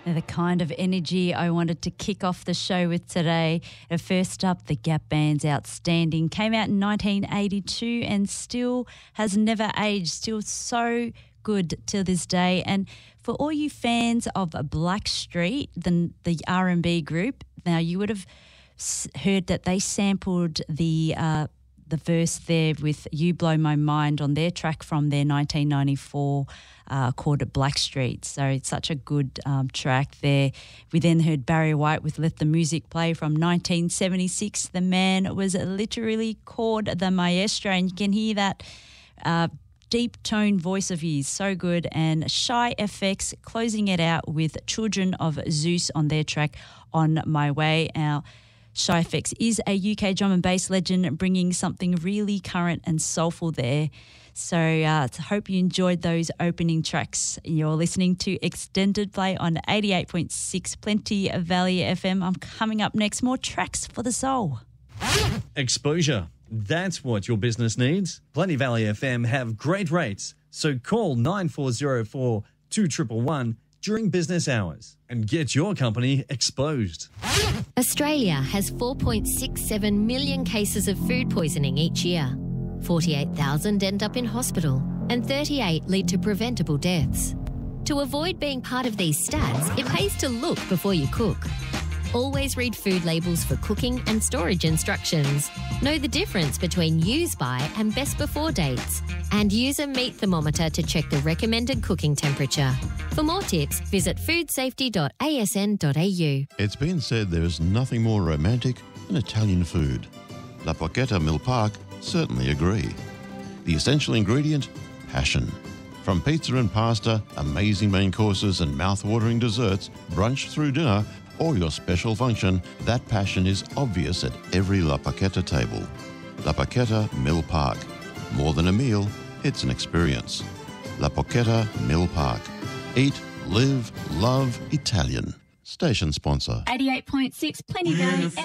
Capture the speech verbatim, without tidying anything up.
They're the kind of energy I wanted to kick off the show with today. Uh, First up, the Gap Band's Outstanding. Came out in nineteen eighty-two and still has never aged. Still so good to this day. And for all you fans of Blackstreet, the, the R and B group, now you would have heard that they sampled the uh, the verse there with You Blow My Mind on their track from their nineteen ninety-four uh, called Blackstreet. So it's such a good um, track there. We then heard Barry White with Let the Music Play from nineteen seventy-six. The man was literally called the maestro, and you can hear that uh, deep tone voice of his, so good. And Shy F X closing it out with Children of Zeus on their track On My Way. Our Shy F X is a U K drum and bass legend, bringing something really current and soulful there. So I uh, hope you enjoyed those opening tracks. You're listening to Extended Play on eighty-eight point six Plenty Valley F M. I'm coming up next, more tracks for the soul. Exposure. That's what your business needs. Plenty Valley F M have great rates, so call nine four zero four, two one one one during business hours and get your company exposed. Australia has four point six seven million cases of food poisoning each year. forty-eight thousand end up in hospital and thirty-eight lead to preventable deaths. To avoid being part of these stats, it pays to look before you cook. Always read food labels for cooking and storage instructions. Know the difference between use by and best before dates. And use a meat thermometer to check the recommended cooking temperature. For more tips, visit food safety dot a s n dot a u. It's been said there is nothing more romantic than Italian food. La Porchetta Mill Park certainly agree. The essential ingredient? Passion. From pizza and pasta, amazing main courses and mouth-watering desserts, brunch through dinner, or your special function, that passion is obvious at every La Porchetta table. La Porchetta Mill Park. More than a meal, it's an experience. La Porchetta Mill Park. Eat, live, love Italian. Station sponsor. eighty-eight point six Plenty Valley